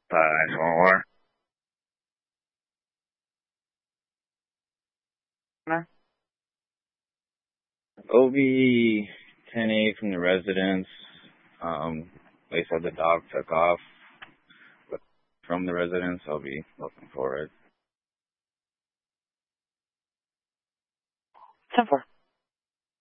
5 more. OB 10A from the residence. They said the dog took off from the residence. I'll be looking for it. 10-4.